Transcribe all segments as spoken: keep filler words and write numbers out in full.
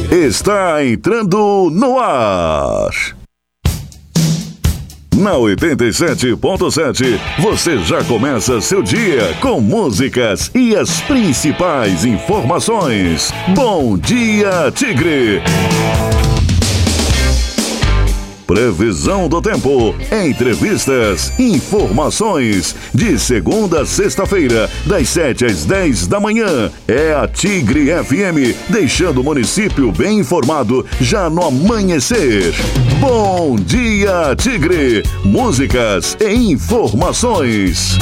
está entrando no ar. Na oitenta e sete ponto sete, você já começa seu dia com músicas e as principais informações. Bom Dia Tigre! Previsão do tempo, entrevistas, informações. De segunda a sexta-feira, das sete às dez da manhã. É a Tigre F M, deixando o município bem informado já no amanhecer. Bom Dia Tigre! Músicas e informações.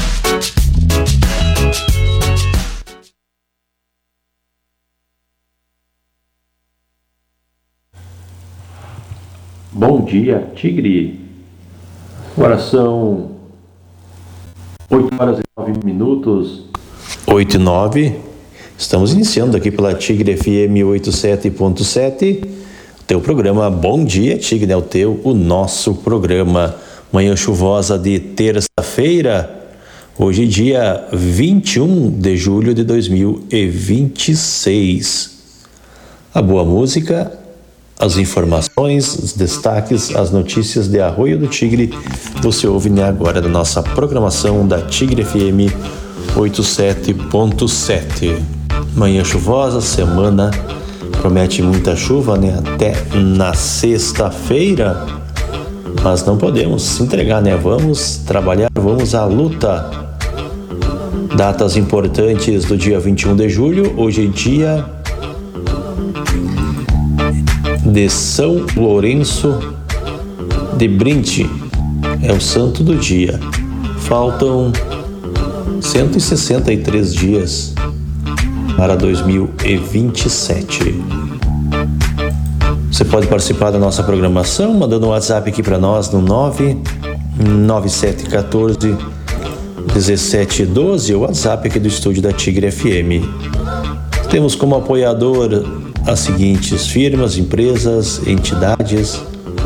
Bom dia, Tigre. Agora são oito horas e nove minutos. oito e nove. Estamos iniciando aqui pela Tigre F M oitenta e sete ponto sete. Teu programa Bom Dia, Tigre, é o teu, o nosso programa. Manhã chuvosa de terça-feira. Hoje, dia vinte e um de julho de dois mil e vinte e seis. A boa música, as informações, os destaques, as notícias de Arroio do Tigre, você ouve né, agora da nossa programação da Tigre F M oitenta e sete ponto sete. Manhã chuvosa, semana promete muita chuva, né? Até na sexta-feira, mas não podemos se entregar, né? Vamos trabalhar, vamos à luta. Datas importantes do dia vinte e um de julho, hoje é dia de São Lourenço de Brinde, é o santo do dia. Faltam cento e sessenta e três dias para dois mil e vinte e sete. Você pode participar da nossa programação mandando um WhatsApp aqui para nós no nove nove sete um quatro um sete um dois, o WhatsApp aqui do estúdio da Tigre F M. Temos como apoiador as seguintes firmas, empresas, entidades: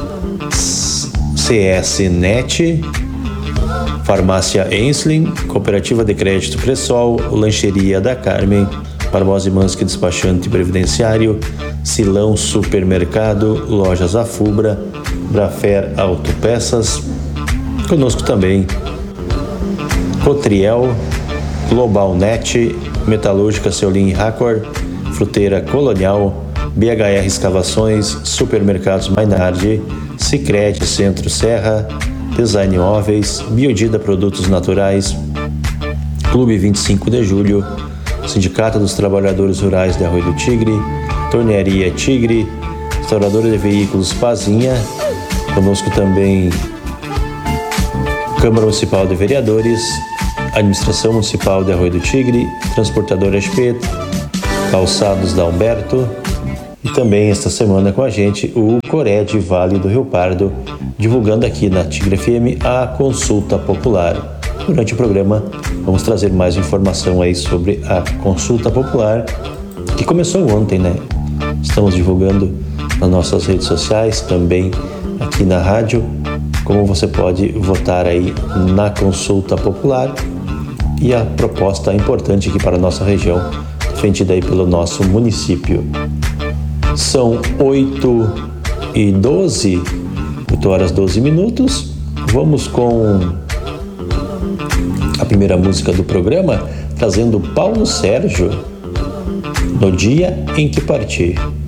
C S Net, Farmácia Ensling, Cooperativa de Crédito Cressol, Lancheria da Carmen, Barbosa e Mansky Despachante Previdenciário, Silão Supermercado, Lojas Afubra, Brafer Autopeças. Conosco também Cotriel, Global Net, Metalúrgica Seulin Racor, Fruteira Colonial, B H R Escavações, Supermercados Mainardi, Sicredi Centro Serra, Design Móveis, Biodida Produtos Naturais, Clube vinte e cinco de julho, Sindicato dos Trabalhadores Rurais de Arroio do Tigre, Tornearia Tigre, Restauradora de Veículos Pazinha, conosco também Câmara Municipal de Vereadores, Administração Municipal de Arroio do Tigre, Transportadora Espet, Calçados da Humberto, e também esta semana com a gente o Cored Vale do Rio Pardo, divulgando aqui na Tigre F M a consulta popular. Durante o programa vamos trazer mais informação aí sobre a consulta popular que começou ontem, né? Estamos divulgando nas nossas redes sociais, também aqui na rádio, como você pode votar aí na consulta popular e a proposta importante aqui para a nossa região, defendida aí pelo nosso município. São oito e doze, oito horas e doze minutos. Vamos com a primeira música do programa, trazendo Paulo Sérgio, No Dia em que Parti.